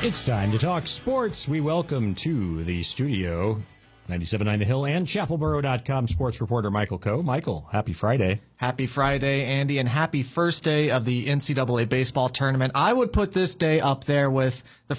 It's time to talk sports. We welcome to the studio 97.9 The Hill and chapelboro.com sports reporter Michael Coe. Michael, happy Friday. Happy Friday, Andy, and happy first day of the NCAA baseball tournament. I would put this day up there with the